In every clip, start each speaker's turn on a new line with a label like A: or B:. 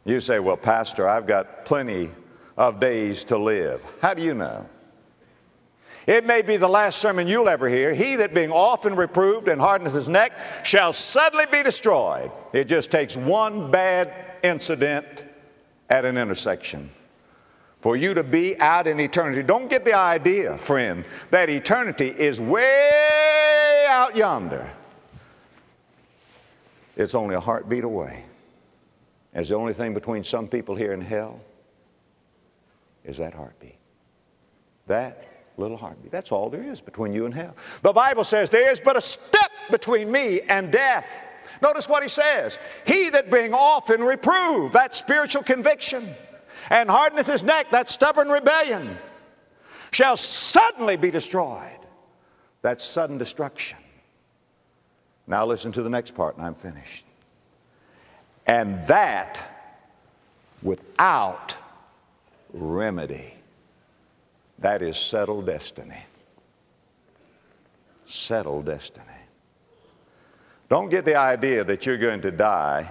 A: You say, well, Pastor, I've got plenty of days to live. How do you know? It may be the last sermon you'll ever hear. He that being often reproved and hardeneth his neck shall suddenly be destroyed. It just takes one bad incident at an intersection for you to be out in eternity. Don't get the idea, friend, that eternity is way out yonder. It's only a heartbeat away. As the only thing between some people here and hell is that heartbeat. That little heartbeat. That's all there is between you and hell. The Bible says there is but a step between me and death. Notice what he says. He that being often reproved, that's spiritual conviction, and hardeneth his neck, that's stubborn rebellion, shall suddenly be destroyed. That's sudden destruction. Now listen to the next part and I'm finished. And that without remedy. That is settled destiny. Settled destiny. Don't get the idea that you're going to die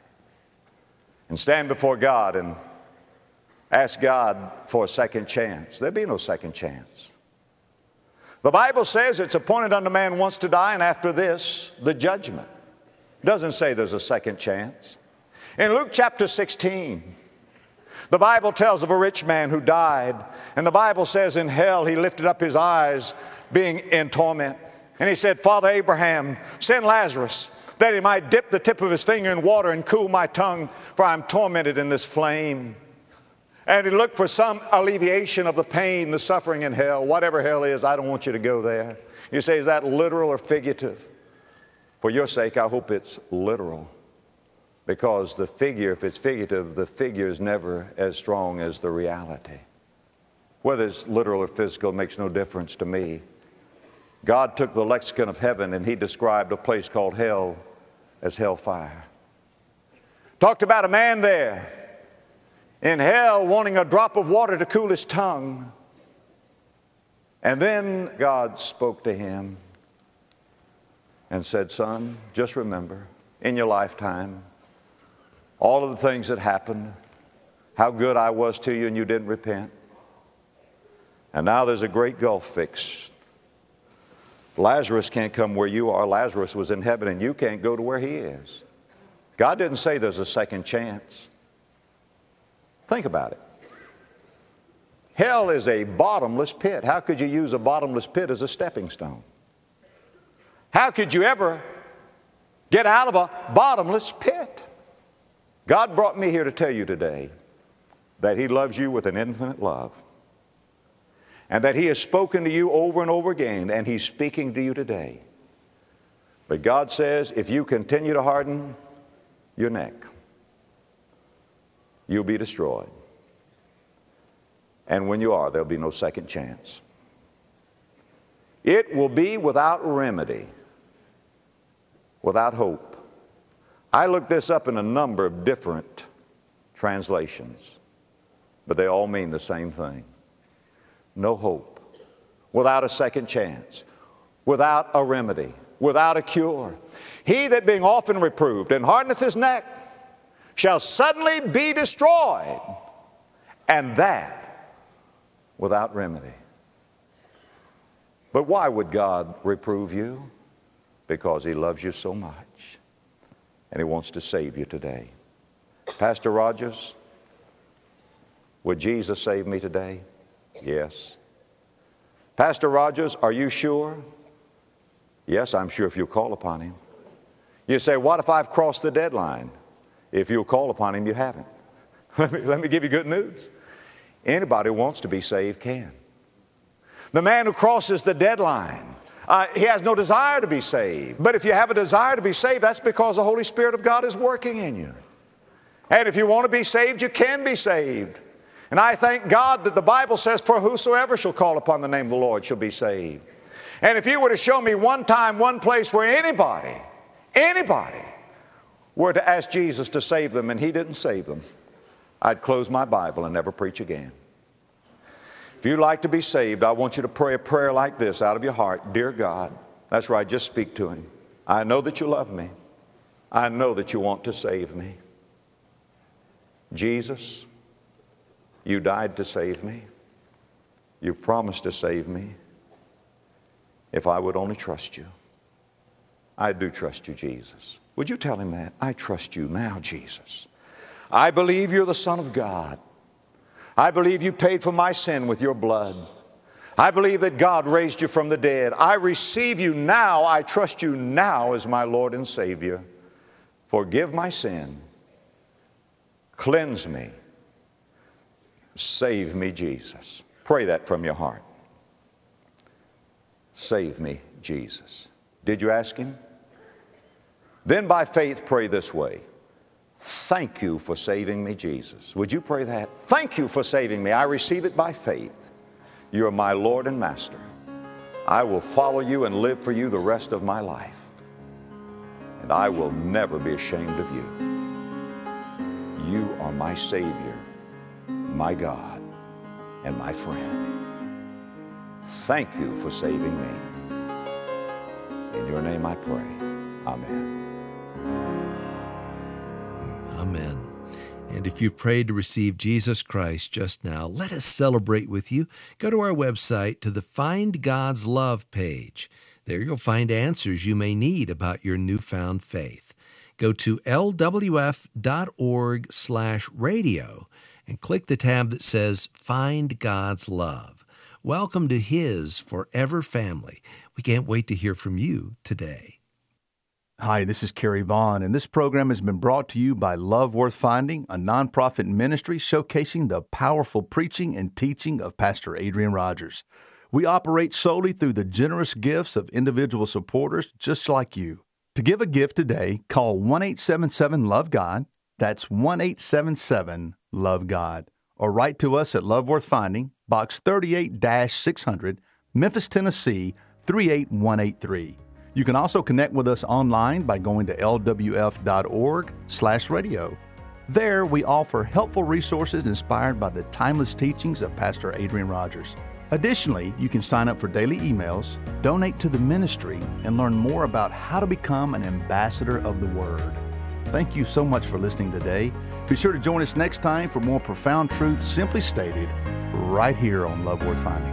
A: and stand before God and ask God for a second chance. There'll be no second chance. The Bible says it's appointed unto man once to die, and after this, the judgment. It doesn't say there's a second chance. In Luke chapter 16, the Bible tells of a rich man who died, and the Bible says in hell he lifted up his eyes being in torment. And he said, Father Abraham, send Lazarus that he might dip the tip of his finger in water and cool my tongue, for I'm tormented in this flame. And he looked for some alleviation of the pain, the suffering in hell. Whatever hell is, I don't want you to go there. You say, is that literal or figurative? For your sake, I hope it's literal. Because the figure, if it's figurative, the figure is never as strong as the reality. Whether it's literal or physical makes no difference to me. God took the lexicon of heaven and he described a place called hell as hellfire. Talked about a man there in hell wanting a drop of water to cool his tongue. And then God spoke to him and said, son, just remember in your lifetime all of the things that happened, how good I was to you and you didn't repent. And now there's a great gulf fixed. Lazarus can't come where you are. Lazarus was in heaven and you can't go to where he is. God didn't say there's a second chance. Think about it. Hell is a bottomless pit. How could you use a bottomless pit as a stepping stone? How could you ever get out of a bottomless pit? God brought me here to tell you today that he loves you with an infinite love. And that he has spoken to you over and over again, and he's speaking to you today. But God says, if you continue to harden your neck, you'll be destroyed. And when you are, there'll be no second chance. It will be without remedy, without hope. I looked this up in a number of different translations, but they all mean the same thing. No hope, without a second chance, without a remedy, without a cure. He that being often reproved and hardeneth his neck shall suddenly be destroyed, and that without remedy. But why would God reprove you? Because he loves you so much, and he wants to save you today. Pastor Rogers, would Jesus save me today? Yes. Pastor Rogers, are you sure? Yes, I'm sure if you call upon him. You say, what if I've crossed the deadline? If you'll call upon him, you haven't. Let me give you good news. Anybody who wants to be saved can. The man who crosses the deadline, he has no desire to be saved. But if you have a desire to be saved, that's because the Holy Spirit of God is working in you. And if you want to be saved, you can be saved. And I thank God that the Bible says, for whosoever shall call upon the name of the Lord shall be saved. And if you were to show me one time, one place where anybody were to ask Jesus to save them and he didn't save them, I'd close my Bible and never preach again. If you'd like to be saved, I want you to pray a prayer like this out of your heart. Dear God, that's right, just speak to him. I know that you love me. I know that you want to save me. Jesus, you died to save me. You promised to save me if I would only trust you. I do trust you, Jesus. Would you tell him that? I trust you now, Jesus. I believe you're the Son of God. I believe you paid for my sin with your blood. I believe that God raised you from the dead. I receive you now. I trust you now as my Lord and Savior. Forgive my sin. Cleanse me. Save me, Jesus. Pray that from your heart. Save me, Jesus. Did you ask him? Then by faith pray this way. Thank you for saving me, Jesus. Would you pray that? Thank you for saving me. I receive it by faith. You are my Lord and Master. I will follow you and live for you the rest of my life. And I will never be ashamed of you. You are my Savior, my God, and my friend. Thank you for saving me. In your name I pray. Amen.
B: Amen. And if you prayed to receive Jesus Christ just now, let us celebrate with you. Go to our website to the Find God's Love page. There you'll find answers you may need about your newfound faith. Go to lwf.org/radio and click the tab that says Find God's Love. Welcome to His forever family. We can't wait to hear from you today.
C: Hi, this is Kerry Vaughn, and this program has been brought to you by Love Worth Finding, a nonprofit ministry showcasing the powerful preaching and teaching of Pastor Adrian Rogers. We operate solely through the generous gifts of individual supporters just like you. To give a gift today, call 1-877-LOVE-GOD. That's 1-877-LOVE-GOD. Or write to us at Love Worth Finding, Box 38-600, Memphis, Tennessee, 38183. You can also connect with us online by going to lwf.org/radio. There, we offer helpful resources inspired by the timeless teachings of Pastor Adrian Rogers. Additionally, you can sign up for daily emails, donate to the ministry, and learn more about how to become an ambassador of the Word. Thank you so much for listening today. Be sure to join us next time for more profound truths simply stated right here on Love Worth Finding.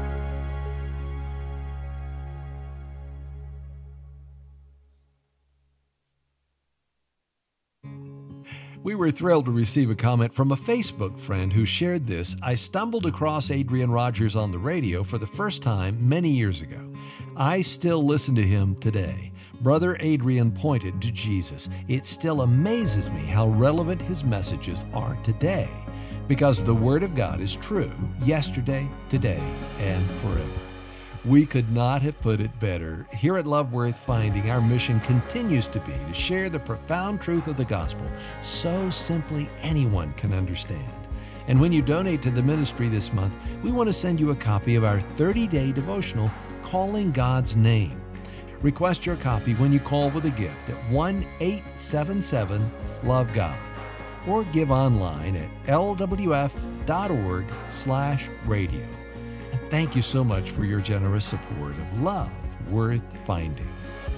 B: We were thrilled to receive a comment from a Facebook friend who shared this. I stumbled across Adrian Rogers on the radio for the first time many years ago. I still listen to him today. Brother Adrian pointed to Jesus. It still amazes me how relevant his messages are today, because the Word of God is true yesterday, today, and forever. We could not have put it better. Here at Love Worth Finding, our mission continues to be to share the profound truth of the gospel so simply anyone can understand. And when you donate to the ministry this month, we want to send you a copy of our 30-day devotional, Calling God's Name. Request your copy when you call with a gift at 1-877-LOVE-GOD or give online at lwf.org/radio. And thank you so much for your generous support of Love Worth Finding.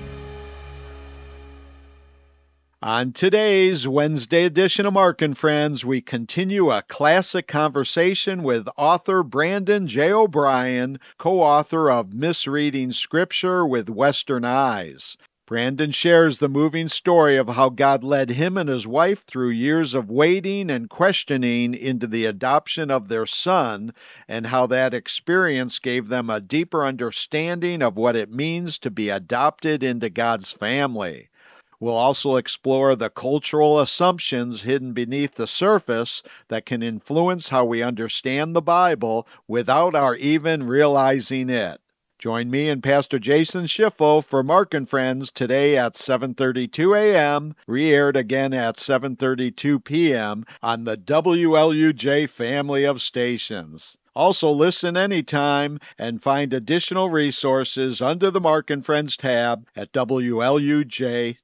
D: On today's Wednesday edition of Mark and Friends, we continue a classic conversation with author Brandon J. O'Brien, co-author of Misreading Scripture with Western Eyes. Brandon shares the moving story of how God led him and his wife through years of waiting and questioning into the adoption of their son, and how that experience gave them a deeper understanding of what it means to be adopted into God's family. We'll also explore the cultural assumptions hidden beneath the surface that can influence how we understand the Bible without our even realizing it. Join me and Pastor Jason Schiffel for Mark and Friends today at 7:32 a.m., re-aired again at 7:32 p.m. on the WLUJ family of stations. Also listen anytime and find additional resources under the Mark and Friends tab at WLUJ.org.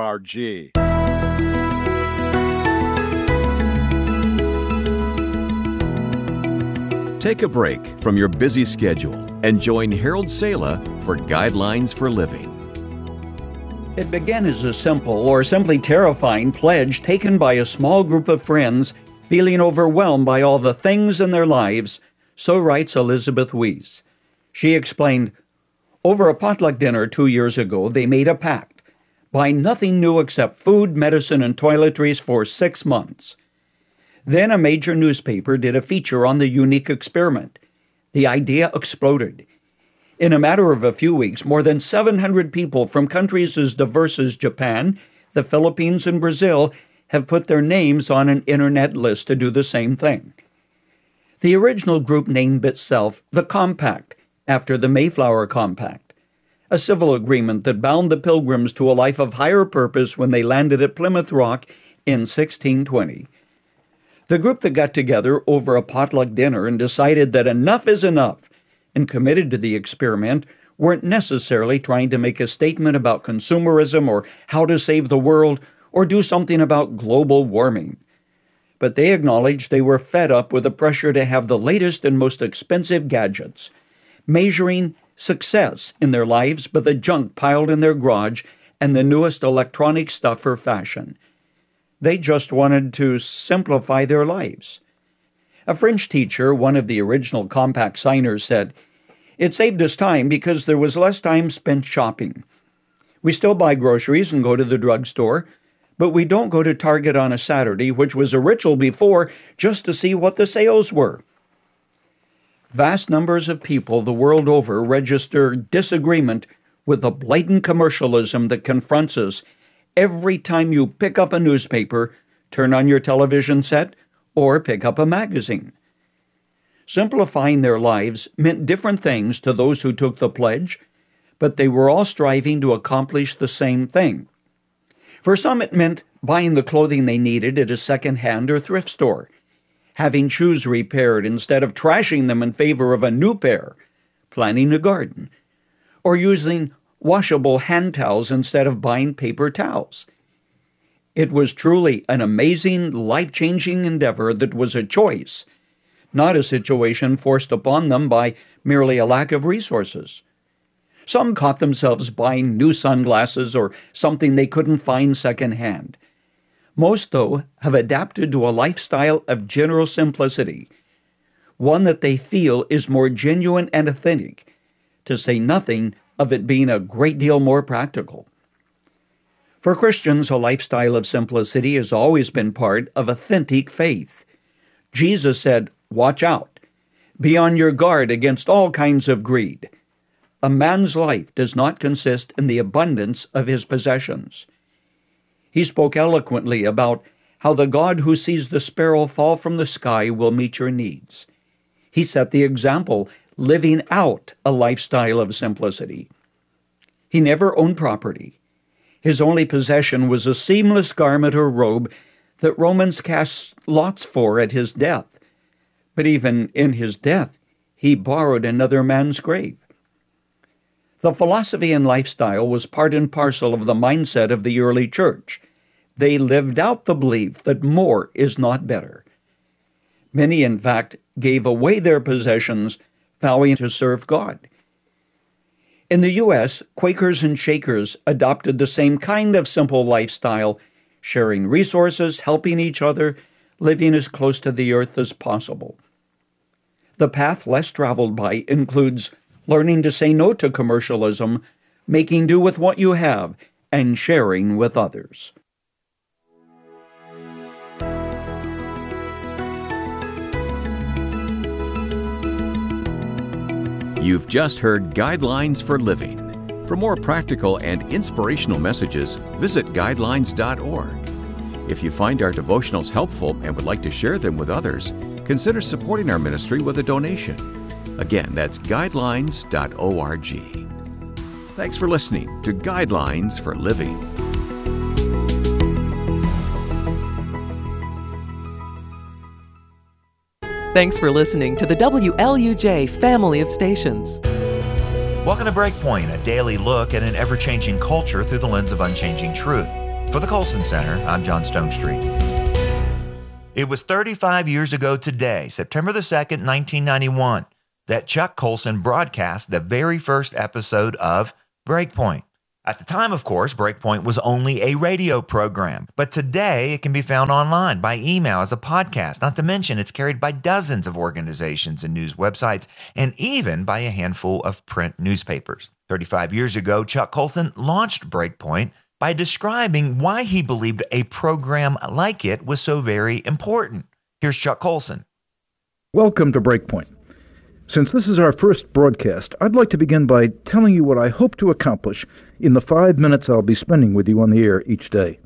E: Take a break from your busy schedule and join Harold Sala for Guidelines for Living.
F: It began as a simple or simply terrifying pledge taken by a small group of friends feeling overwhelmed by all the things in their lives, so writes Elizabeth Weiss. She explained, over a potluck dinner 2 years ago, they made a pact, buy nothing new except food, medicine, and toiletries for 6 months. Then a major newspaper did a feature on the unique experiment. The idea exploded. In a matter of a few weeks, more than 700 people from countries as diverse as Japan, the Philippines, and Brazil have put their names on an internet list to do the same thing. The original group named itself the Compact, after the Mayflower Compact, a civil agreement that bound the Pilgrims to a life of higher purpose when they landed at Plymouth Rock in 1620. The group that got together over a potluck dinner and decided that enough is enough and committed to the experiment weren't necessarily trying to make a statement about consumerism or how to save the world or do something about global warming. But they acknowledged they were fed up with the pressure to have the latest and most expensive gadgets, measuring success in their lives by the junk piled in their garage and the newest electronic stuff for fashion. They just wanted to simplify their lives. A French teacher, one of the original Compact signers, said, "It saved us time because there was less time spent shopping. We still buy groceries and go to the drugstore, but we don't go to Target on a Saturday, which was a ritual before, just to see what the sales were." Vast numbers of people the world over register disagreement with the blatant commercialism that confronts us every time you pick up a newspaper, turn on your television set, or pick up a magazine. Simplifying their lives meant different things to those who took the pledge, but they were all striving to accomplish the same thing. For some, it meant buying the clothing they needed at a second-hand or thrift store, having shoes repaired instead of trashing them in favor of a new pair, planting a garden, or using washable hand towels instead of buying paper towels. It was truly an amazing, life-changing endeavor that was a choice, not a situation forced upon them by merely a lack of resources. Some caught themselves buying new sunglasses or something they couldn't find secondhand. Most, though, have adapted to a lifestyle of general simplicity, one that they feel is more genuine and authentic, to say nothing of it being a great deal more practical. For Christians, a lifestyle of simplicity has always been part of authentic faith. Jesus said, "Watch out. Be on your guard against all kinds of greed. A man's life does not consist in the abundance of his possessions." He spoke eloquently about how the God who sees the sparrow fall from the sky will meet your needs. He set the example, living out a lifestyle of simplicity. He never owned property. His only possession was a seamless garment or robe that Romans cast lots for at his death. But even in his death, he borrowed another man's grave. The philosophy and lifestyle was part and parcel of the mindset of the early church. They lived out the belief that more is not better. Many, in fact, gave away their possessions, vowing to serve God. In the U.S., Quakers and Shakers adopted the same kind of simple lifestyle, sharing resources, helping each other, living as close to the earth as possible. The path less traveled by includes learning to say no to commercialism, making do with what you have, and sharing with others.
E: You've just heard Guidelines for Living. For more practical and inspirational messages, visit guidelines.org. If you find our devotionals helpful and would like to share them with others, consider supporting our ministry with a donation. Again, that's guidelines.org. Thanks for listening to Guidelines for Living.
G: Thanks for listening to the WLUJ family of stations.
H: Welcome to Breakpoint, a daily look at an ever-changing culture through the lens of unchanging truth. For the Colson Center, I'm John Stonestreet. It was 35 years ago today, September the 2nd, 1991, that Chuck Colson broadcast the very first episode of Breakpoint, At the time, of course, Breakpoint was only a radio program, but today it can be found online, by email, as a podcast, not to mention it's carried by dozens of organizations and news websites, and even by a handful of print newspapers. 35 years ago, Chuck Colson launched Breakpoint by describing why he believed a program like it was so very important. Here's Chuck Colson.
I: Welcome to Breakpoint. Since this is our first broadcast, I'd like to begin by telling you what I hope to accomplish in the 5 minutes I'll be spending with you on the air each day.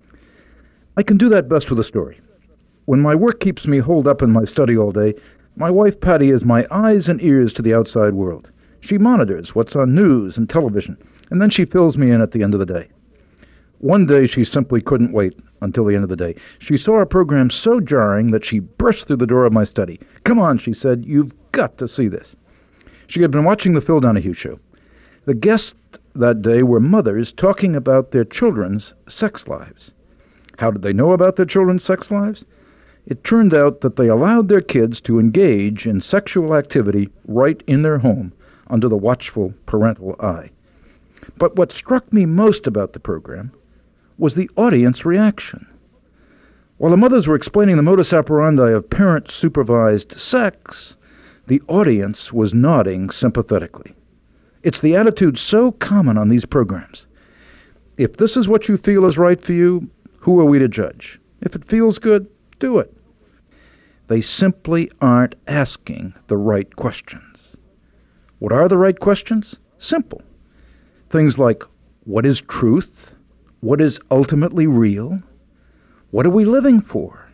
I: I can do that best with a story. When my work keeps me holed up in my study all day, my wife Patty is my eyes and ears to the outside world. She monitors what's on news and television, and then she fills me in at the end of the day. One day she simply couldn't wait until the end of the day. She saw a program so jarring that she burst through the door of my study. "Come on," she said, "you've got to see this." She had been watching the Phil Donahue Show. The guests that day were mothers talking about their children's sex lives. How did they know about their children's sex lives? It turned out that they allowed their kids to engage in sexual activity right in their home under the watchful parental eye. But what struck me most about the program was the audience reaction. While the mothers were explaining the modus operandi of parent-supervised sex, the audience was nodding sympathetically. It's the attitude so common on these programs. If this is what you feel is right for you, who are we to judge? If it feels good, do it. They simply aren't asking the right questions. What are the right questions? Simple. Things like, what is truth? What is ultimately real? What are we living for?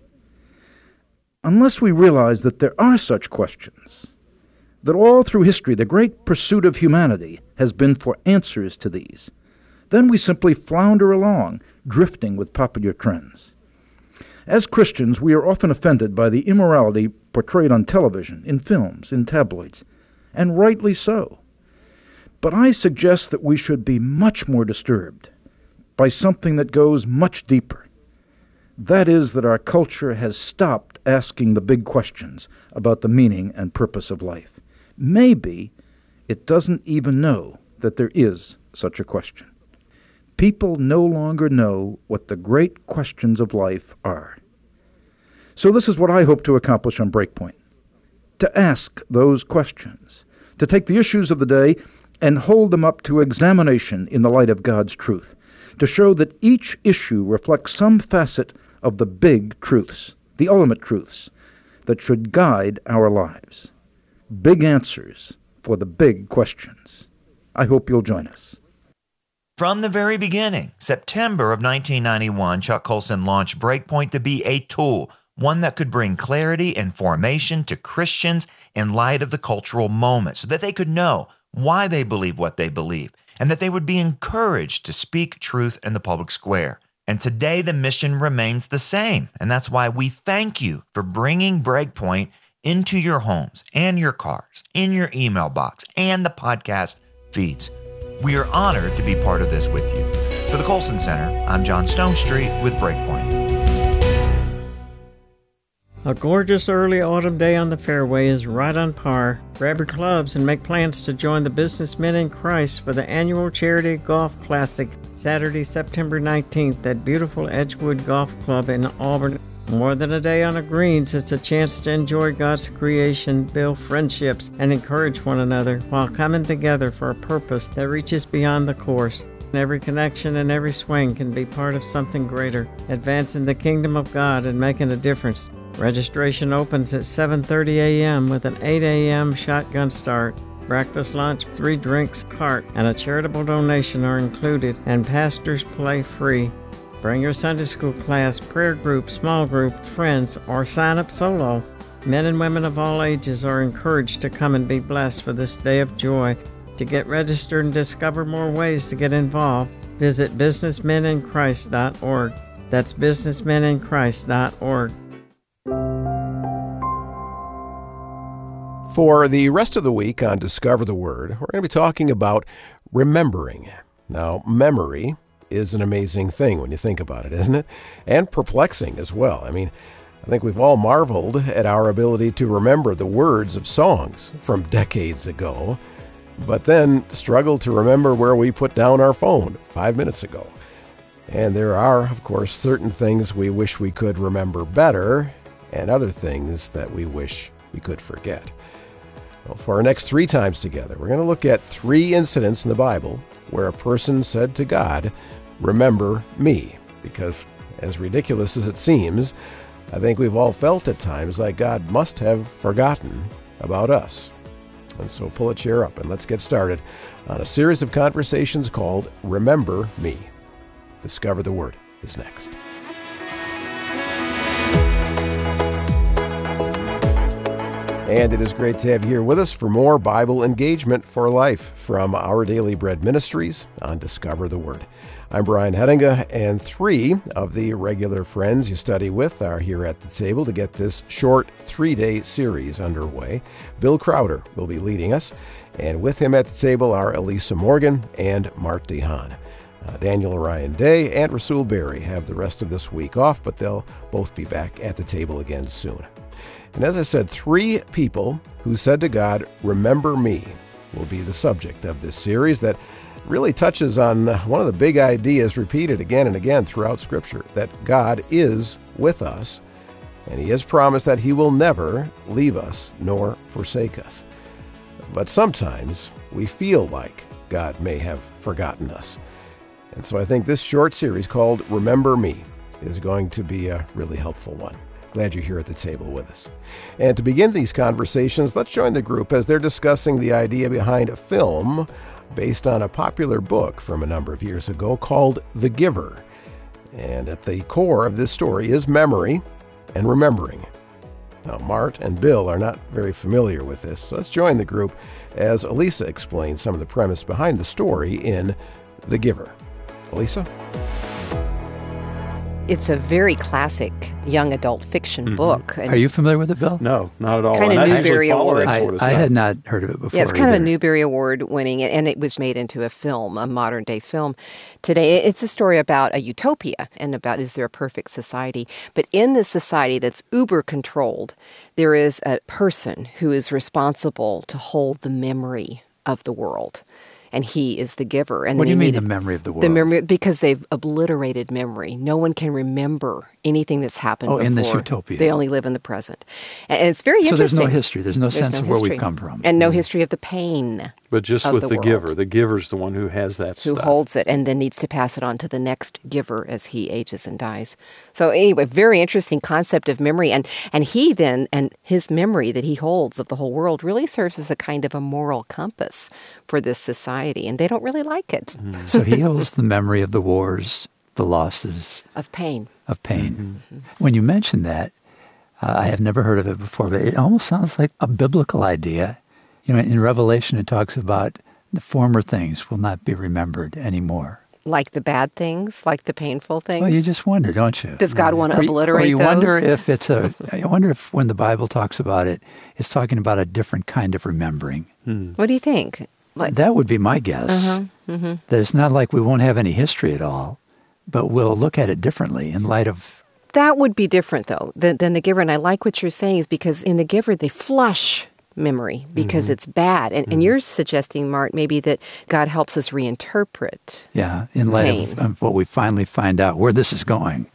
I: Unless we realize that there are such questions, that all through history the great pursuit of humanity has been for answers to these, then we simply flounder along, drifting with popular trends. As Christians, we are often offended by the immorality portrayed on television, in films, in tabloids, and rightly so. But I suggest that we should be much more disturbed by something that goes much deeper. That is, that our culture has stopped asking the big questions about the meaning and purpose of life. Maybe it doesn't even know that there is such a question. People no longer know what the great questions of life are. So this is what I hope to accomplish on Breakpoint: to ask those questions, to take the issues of the day and hold them up to examination in the light of God's truth, to show that each issue reflects some facet of the big truths, the ultimate truths, that should guide our lives. Big answers for the big questions. I hope you'll join us.
H: From the very beginning, September of 1991, Chuck Colson launched Breakpoint to be a tool, one that could bring clarity and formation to Christians in light of the cultural moment, so that they could know why they believe what they believe, and that they would be encouraged to speak truth in the public square. And today the mission remains the same, and that's why we thank you for bringing Breakpoint into your homes and your cars, in your email box, and the podcast feeds. We are honored to be part of this with you. For the Colson Center, I'm John Stonestreet with Breakpoint.
J: A gorgeous early autumn day on the fairway is right on par. Grab your clubs and make plans to join the Businessmen in Christ for the annual Charity Golf Classic, Saturday, September 19th at beautiful Edgewood Golf Club in Auburn. More than a day on the greens, it's a chance to enjoy God's creation, build friendships, and encourage one another while coming together for a purpose that reaches beyond the course. Every connection and every swing can be part of something greater, advancing the kingdom of God and making a difference. Registration opens at 7:30 a.m. with an 8 a.m. shotgun start. Breakfast, lunch, 3 drinks, cart, and a charitable donation are included, and pastors play free. Bring your Sunday school class, prayer group, small group, friends, or sign up solo. Men and women of all ages are encouraged to come and be blessed for this day of joy. To get registered and discover more ways to get involved, visit businessmeninchrist.org. That's businessmeninchrist.org.
K: For the rest of the week on Discover the Word, we're going to be talking about remembering. Now, memory is an amazing thing when you think about it, isn't it? And perplexing as well. I mean, I think we've all marveled at our ability to remember the words of songs from decades ago. but then struggle to remember where we put down our phone 5 minutes ago. And there are, of course, certain things we wish we could remember better, and other things that we wish we could forget. Well, for our next 3 times together, we're going to look at 3 incidents in the Bible where a person said to God, "Remember me," because as ridiculous as it seems, I think we've all felt at times like God must have forgotten about us. And so pull a chair up and let's get started on a series of conversations called Remember Me. Discover the Word is next. And it is great to have you here with us for more Bible engagement for life from Our Daily Bread Ministries on Discover the Word. I'm Brian Hettinga, and 3 of the regular friends you study with are here at the table to get this short 3-day series underway. Bill Crowder will be leading us, and with him at the table are Elisa Morgan and Mart DeHaan. Daniel Ryan Day and Rasul Berry have the rest of this week off, but they'll both be back at the table again soon. And as I said, 3 people who said to God, "Remember me," will be the subject of this series that really touches on one of the big ideas repeated again and again throughout Scripture, that God is with us, and He has promised that He will never leave us nor forsake us. But sometimes we feel like God may have forgotten us. And so I think this short series called Remember Me is going to be a really helpful one. Glad you're here at the table with us. And to begin these conversations, let's join the group as they're discussing the idea behind a film based on a popular book from a number of years ago called The Giver. And at the core of this story is memory and remembering. Now, Mart and Bill are not very familiar with this, so let's join the group as Elisa explains some of the premise behind the story in The Giver. Elisa?
L: It's a very classic young adult fiction book.
M: Are you familiar with it, Bill?
D: No, not at all.
L: Kind of Newbery Award.
M: I had not heard of it before.
L: Yeah, it's kind
M: either.
L: of a Newbery Award winning, and it was made into a film, a modern day film today. It's a story about a utopia and about is there a perfect society. But in this society that's uber controlled, there is a person who is responsible to hold the memory of the world. And he is the giver. And
M: what do you mean the memory of the world?
L: The memory, because they've obliterated memory. No one can remember anything that's happened before.
M: In this utopia.
L: They only live in the present. And it's very interesting.
M: So there's no history. There's no sense of where we've come from.
L: And no history of the pain.
D: But just with the giver. The giver's the one who has that
L: stuff. Who
D: stuff.
L: holds it and then needs to pass it on to the next giver as he ages and dies. So anyway, very interesting concept of memory. And he then, and his memory that he holds of the whole world really serves as a kind of a moral compass for this society. And they don't really like it.
M: So he holds the memory of the wars, the losses.
L: Of pain. When
M: you mention that, I have never heard of it before, but it almost sounds like a biblical idea. You know, in Revelation, it talks about the former things will not be remembered anymore.
L: Like the bad things, like the painful things?
M: Well, you just wonder, don't you?
L: Does God want to obliterate
M: those? I wonder if when the Bible talks about it, it's talking about a different kind of remembering.
L: What do you think?
M: That would be my guess. That it's not like we won't have any history at all, but we'll look at it differently in light of...
L: That would be different, though, than the giver. And I like what you're saying is because in the giver, they flush memory because it's bad. And you're suggesting, Mart, maybe that God helps us reinterpret.
M: Yeah, in light of what we finally find out, where this is going.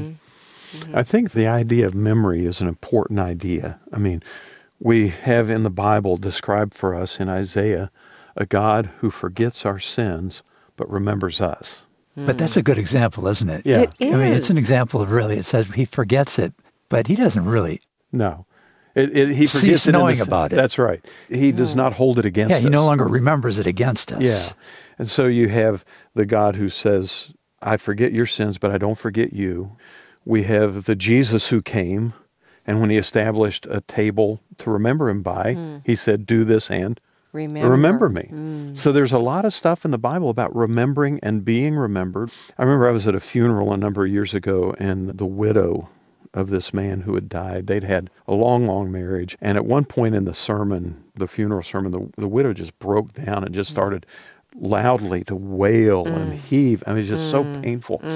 D: I think the idea of memory is an important idea. I mean, we have in the Bible described for us in Isaiah a God who forgets our sins but remembers us.
M: But that's a good example, isn't it?
D: Yeah.
L: It is.
M: I mean, it's an example of really, it says he forgets it, but he doesn't really...
D: No. He forgets
M: knowing about it.
D: That's right. He does not hold it against us.
M: Yeah, he no longer remembers it against us.
D: Yeah. And so you have the God who says, I forget your sins, but I don't forget you. We have the Jesus who came, and when he established a table to remember him by, he said, do this and remember me. So there's a lot of stuff in the Bible about remembering and being remembered. I remember I was at a funeral a number of years ago, and the widow of this man who had died, they'd had a long, long marriage. And at one point in the sermon, the funeral sermon, the widow just broke down and just started loudly to wail and heave. I mean, it's just so painful.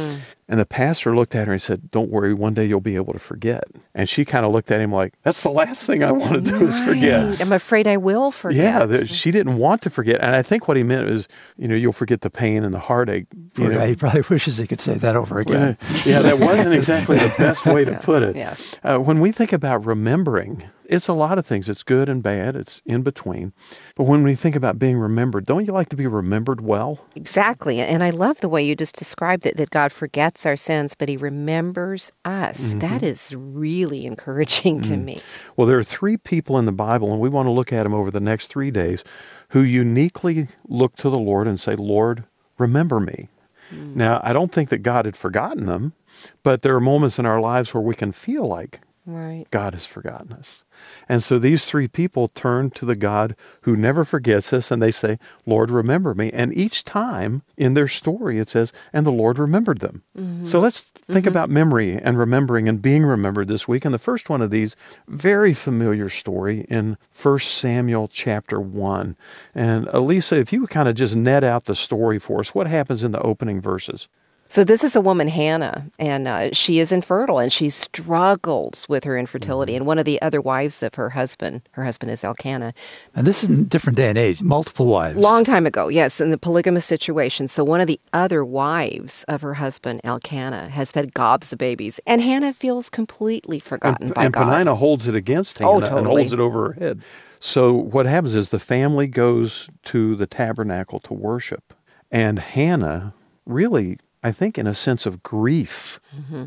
N: And the pastor looked at her and said, don't worry, one day you'll be able to forget. And she kind of looked at him like, that's the last thing I want to do is forget.
L: I'm afraid I will forget.
N: Yeah, she didn't want to forget. And I think what he meant was, you'll forget the pain and the heartache.
M: He probably wishes he could say that over again.
N: Yeah, that wasn't exactly the best way to put it.
L: Yes.
N: When we think about remembering, it's a lot of things. It's good and bad. It's in between. But when we think about being remembered, don't you like to be remembered well?
L: Exactly. And I love the way you just described it, that God forgets our sins, but he remembers us.
N: Mm-hmm.
L: That is really encouraging to me.
N: Well, there are 3 people in the Bible, and we want to look at them over the next 3 days, who uniquely look to the Lord and say, Lord, remember me. Now, I don't think that God had forgotten them, but there are moments in our lives where we can feel like God has forgotten us. And so these 3 people turn to the God who never forgets us, and they say, Lord, remember me. And each time in their story it says, and the Lord remembered them. So let's think about memory and remembering and being remembered this week. And the first one of these, very familiar story in 1 Samuel chapter 1. And Elisa, if you would kind of just net out the story for us, what happens in the opening verses?
L: So this is a woman, Hannah, and she is infertile, and she struggles with her infertility. And one of the other wives of her husband is Elkanah.
M: And this is a different day and age, multiple wives.
L: Long time ago, yes, in the polygamous situation. So one of the other wives of her husband, Elkanah, has fed gobs of babies, and Hannah feels completely forgotten by God.
N: And Peninnah holds it against Hannah and holds it over her head. So what happens is the family goes to the tabernacle to worship, and Hannah really, I think, in a sense of grief,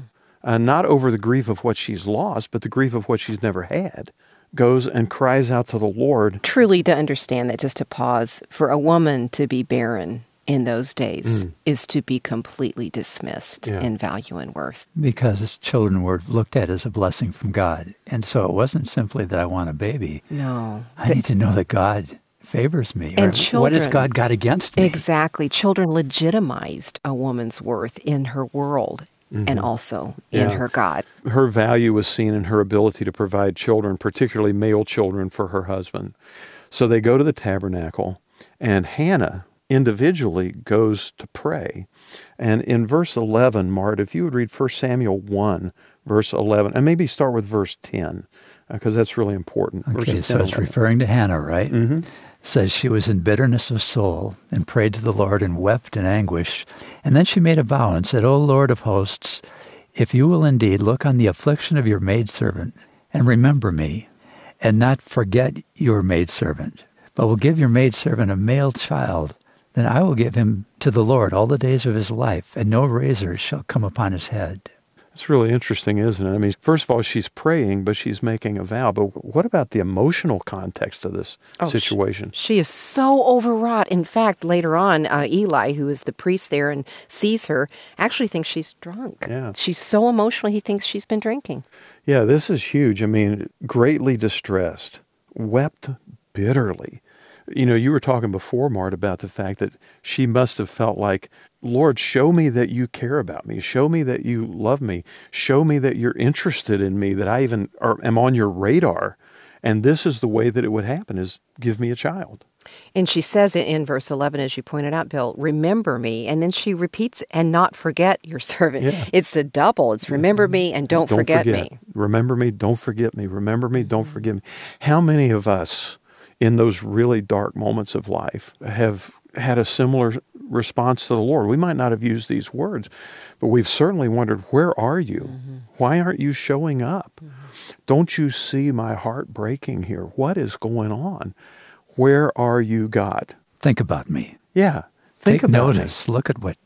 N: not over the grief of what she's lost, but the grief of what she's never had, goes and cries out to the Lord.
L: Truly to understand that, just to pause, for a woman to be barren in those days is to be completely dismissed in value and worth.
M: Because children were looked at as a blessing from God. And so it wasn't simply that I want a baby.
L: No.
M: I need to know that God favors me.
L: And children,
M: what has God got against me?
L: Exactly. Children legitimized a woman's worth in her world and also in her God.
N: Her value was seen in her ability to provide children, particularly male children, for her husband. So they go to the tabernacle, and Hannah individually goes to pray. And in verse 11, Mart, if you would read 1 Samuel 1, verse 11, and maybe start with verse 10, because that's really important.
M: Okay, so it's referring to Hannah, right? Says she was in bitterness of soul and prayed to the Lord and wept in anguish. And then she made a vow and said, O Lord of hosts, if you will indeed look on the affliction of your maidservant and remember me, and not forget your maidservant, but will give your maidservant a male child, then I will give him to the Lord all the days of his life, and no razor shall come upon his head.
N: It's really interesting, isn't it? I mean, first of all, she's praying, but she's making a vow. But what about the emotional context of this situation?
L: She is so overwrought. In fact, later on, Eli, who is the priest there and sees her, actually thinks she's drunk.
N: Yeah.
L: She's so emotional, he thinks she's been drinking.
N: Yeah, this is huge. I mean, greatly distressed, wept bitterly. You know, you were talking before, Mart, about the fact that she must have felt like, Lord, show me that you care about me. Show me that you love me. Show me that you're interested in me, that I even am on your radar. And this is the way that it would happen, is give me a child.
L: And she says it in verse 11, as you pointed out, Bill, remember me. And then she repeats, and not forget your servant. Yeah. It's a double. It's remember me and don't forget me.
N: Remember me, don't forget me. Remember me, don't forget me. How many of us in those really dark moments of life have had a similar response to the Lord? We might not have used these words, but we've certainly wondered, where are you? Why aren't you showing up? Don't you see my heart breaking here? What is going on? Where are you, God?
M: Think about me.
N: Yeah.
M: Take notice. Look at what,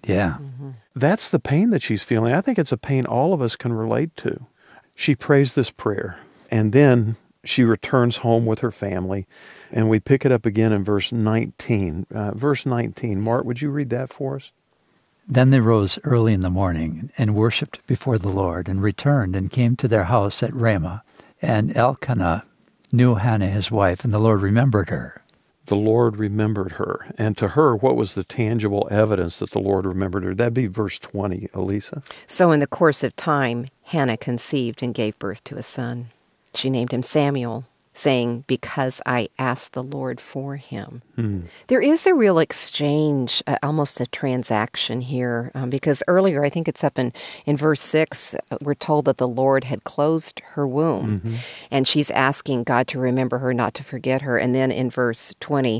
N: That's the pain that she's feeling. I think it's a pain all of us can relate to. She prays this prayer, and then she returns home with her family, and we pick it up again in verse 19. Verse 19, Mart, would you read that for us?
M: Then they rose early in the morning and worshipped before the Lord, and returned and came to their house at Ramah. And Elkanah knew Hannah his wife, and the Lord remembered her.
N: The Lord remembered her. And to her, what was the tangible evidence that the Lord remembered her? That'd be verse 20, Elisa.
L: So in the course of time, Hannah conceived and gave birth to a son. She named him Samuel. saying, because I asked the Lord for him. There is a real exchange, almost a transaction here, because earlier, I think it's up in verse 6, we're told that the Lord had closed her womb, and she's asking God to remember her, not to forget her. And then in verse 20,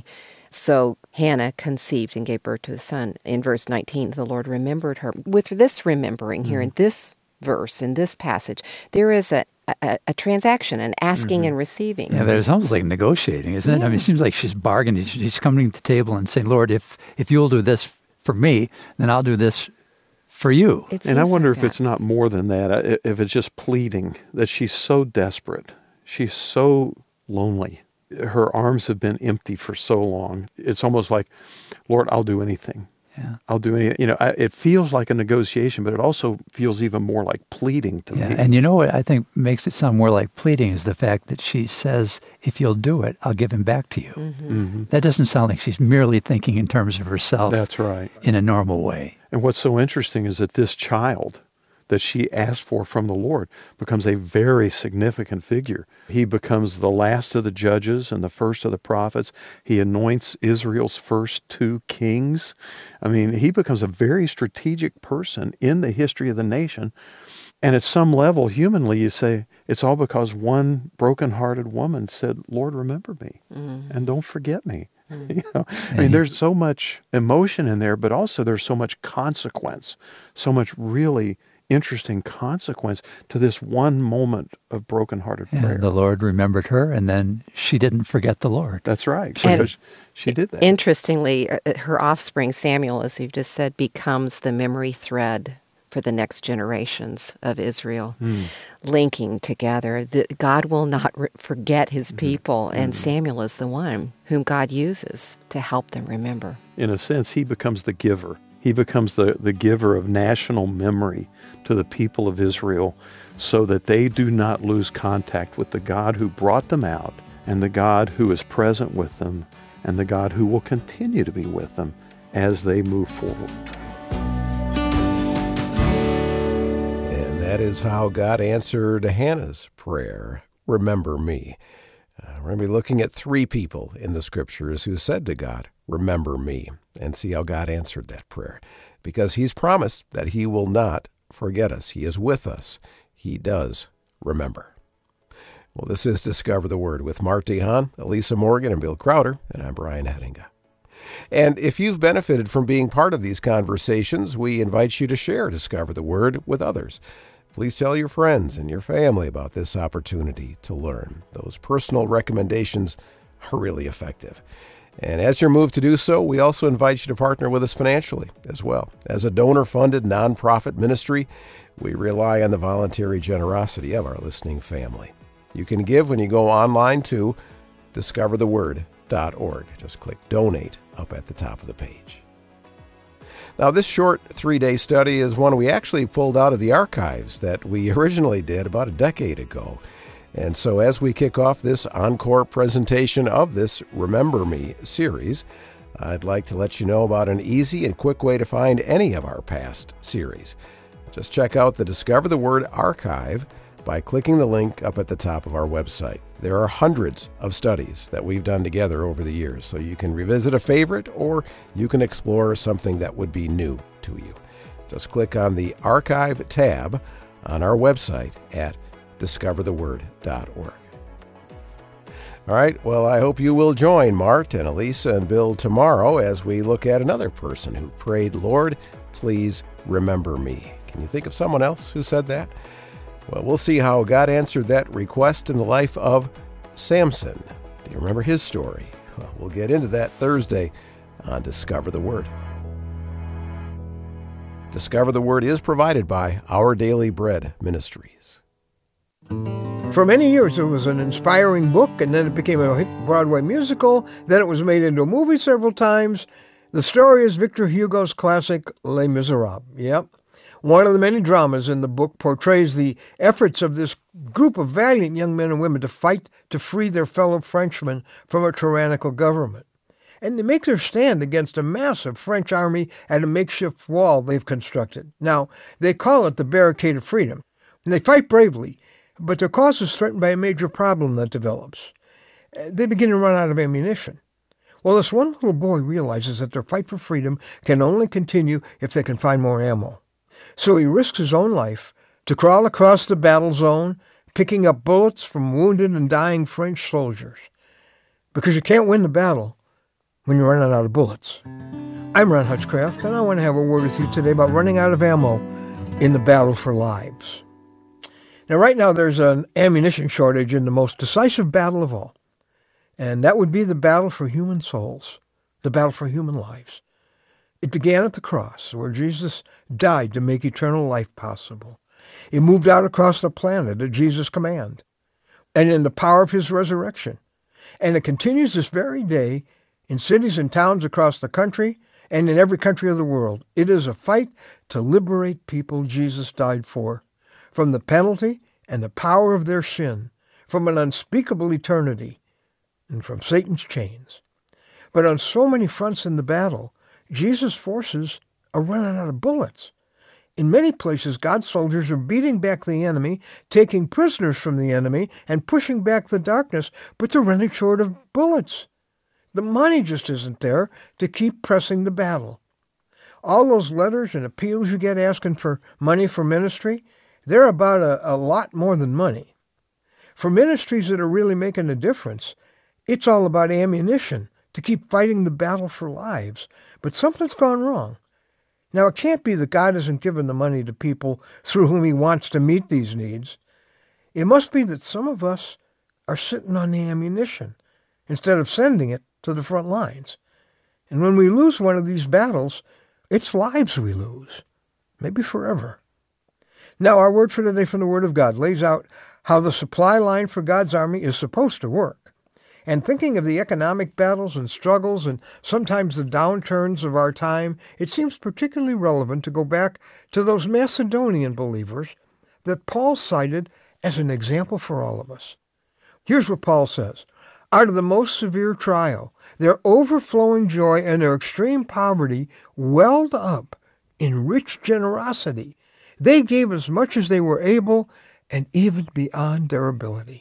L: so Hannah conceived and gave birth to a son. In verse 19, the Lord remembered her. With this remembering here in this verse, in this passage, there is a transaction, an asking and receiving.
M: Yeah, but it's almost like negotiating, isn't it? I mean, it seems like she's bargaining. She's coming to the table and saying, Lord, if you'll do this for me, then I'll do this for you.
N: And I wonder if it's not more than that, if it's just pleading, that she's so desperate. She's so lonely. Her arms have been empty for so long. It's almost like, Lord, I'll do anything.
M: Yeah.
N: I'll do anything. You know, it feels like a negotiation, but it also feels even more like pleading to me.
M: And you know what I think makes it sound more like pleading is the fact that she says, if you'll do it, I'll give him back to you. That doesn't sound like she's merely thinking in terms of herself.
N: That's right.
M: In a normal way.
N: And what's so interesting is that this child that she asked for from the Lord becomes a very significant figure. He becomes the last of the judges and the first of the prophets. He anoints Israel's first 2 kings. I mean, he becomes a very strategic person in the history of the nation. And at some level, humanly, you say, it's all because one broken-hearted woman said, Lord, remember me and don't forget me. You know, I mean, there's so much emotion in there, but also there's so much consequence, so much really interesting consequence to this one moment of brokenhearted prayer.
M: And the Lord remembered her, and then she didn't forget the Lord.
N: That's right, because she did that.
L: Interestingly, her offspring, Samuel, as you've just said, becomes the memory thread for the next generations of Israel, linking together. God will not forget his people, and Samuel is the one whom God uses to help them remember.
N: In a sense, he becomes the giver. He becomes the giver of national memory to the people of Israel so that they do not lose contact with the God who brought them out and the God who is present with them and the God who will continue to be with them as they move forward.
K: And that is how God answered Hannah's prayer, remember me. We're going to be looking at 3 people in the Scriptures who said to God, remember me, and see how God answered that prayer. Because he's promised that he will not forget us. He is with us. He does remember. Well, this is Discover the Word with Mart DeHaan, Elisa Morgan, and Bill Crowder, and I'm Brian Hettinga. And if you've benefited from being part of these conversations, we invite you to share Discover the Word with others. Please tell your friends and your family about this opportunity to learn. Those personal recommendations are really effective. And as you're moved to do so, we also invite you to partner with us financially as well. As a donor-funded nonprofit ministry, we rely on the voluntary generosity of our listening family. You can give when you go online to discovertheword.org. Just click Donate up at the top of the page. Now, this short 3-day study is one we actually pulled out of the archives that we originally did about a decade ago. And so as we kick off this encore presentation of this Remember Me series, I'd like to let you know about an easy and quick way to find any of our past series. Just check out the Discover the Word archive by clicking the link up at the top of our website. There are hundreds of studies that we've done together over the years, so you can revisit a favorite or you can explore something that would be new to you. Just click on the Archive tab on our website at discovertheword.org. All right, well, I hope you will join Mart and Elisa and Bill tomorrow as we look at another person who prayed, Lord, please remember me. Can you think of someone else who said that? Well, we'll see how God answered that request in the life of Samson. Do you remember his story? Well, we'll get into that Thursday on Discover the Word. Discover the Word is provided by Our Daily Bread Ministries.
O: For many years, it was an inspiring book, and then it became a hit Broadway musical. Then it was made into a movie several times. The story is Victor Hugo's classic Les Miserables. Yep. One of the many dramas in the book portrays the efforts of this group of valiant young men and women to fight to free their fellow Frenchmen from a tyrannical government. And they make their stand against a massive French army at a makeshift wall they've constructed. Now, they call it the Barricade of Freedom. And they fight bravely, but their cause is threatened by a major problem that develops. they begin to run out of ammunition. Well, this one little boy realizes that their fight for freedom can only continue if they can find more ammo. So he risks his own life to crawl across the battle zone, picking up bullets from wounded and dying French soldiers. Because you can't win the battle when you're running out of bullets. I'm Ron Hutchcraft, and I want to have a word with you today about running out of ammo in the battle for lives. Now, right now, there's an ammunition shortage in the most decisive battle of all, and that would be the battle for human souls, the battle for human lives. It began at the cross, where Jesus died to make eternal life possible. It moved out across the planet at Jesus' command, and in the power of his resurrection. And it continues this very day in cities and towns across the country and in every country of the world. It is a fight to liberate people Jesus died for, from the penalty and the power of their sin, from an unspeakable eternity, and from Satan's chains. But on so many fronts in the battle, Jesus' forces are running out of bullets. In many places, God's soldiers are beating back the enemy, taking prisoners from the enemy, and pushing back the darkness, but they're running short of bullets. The money just isn't there to keep pressing the battle. All those letters and appeals you get asking for money for ministry, they're about a lot more than money. For ministries that are really making a difference, it's all about ammunition to keep fighting the battle for lives. But something's gone wrong. Now, it can't be that God hasn't given the money to people through whom he wants to meet these needs. It must be that some of us are sitting on the ammunition instead of sending it to the front lines. And when we lose one of these battles, it's lives we lose, maybe forever. Now, our word for today from the Word of God lays out how the supply line for God's army is supposed to work. And thinking of the economic battles and struggles and sometimes the downturns of our time, it seems particularly relevant to go back to those Macedonian believers that Paul cited as an example for all of us. Here's what Paul says. Out of the most severe trial, their overflowing joy and their extreme poverty welled up in rich generosity. They gave as much as they were able and even beyond their ability.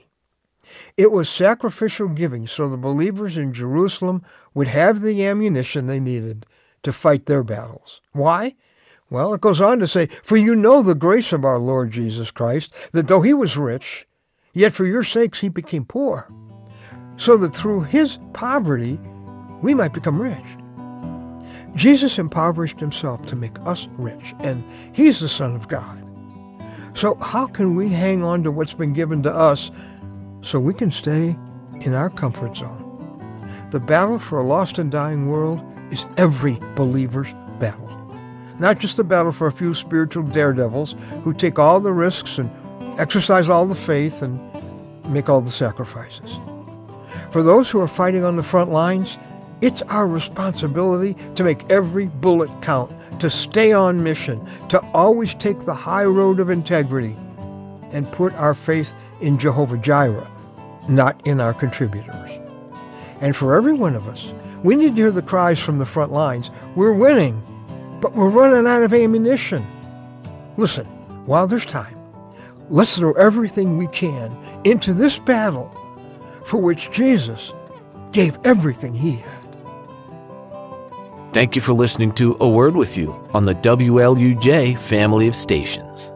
O: It was sacrificial giving so the believers in Jerusalem would have the ammunition they needed to fight their battles. Why? Well, it goes on to say, for you know the grace of our Lord Jesus Christ, that though he was rich, yet for your sakes he became poor, so that through his poverty we might become rich. Jesus impoverished himself to make us rich, and he's the Son of God. So how can we hang on to what's been given to us so we can stay in our comfort zone? The battle for a lost and dying world is every believer's battle. Not just the battle for a few spiritual daredevils who take all the risks and exercise all the faith and make all the sacrifices. For those who are fighting on the front lines, it's our responsibility to make every bullet count, to stay on mission, to always take the high road of integrity, and put our faith in Jehovah Jireh, not in our contributors. And for every one of us, we need to hear the cries from the front lines. We're winning, but we're running out of ammunition. Listen, while there's time, let's throw everything we can into this battle for which Jesus gave everything he had.
P: Thank you for listening to A Word With You on the WLUJ family of stations.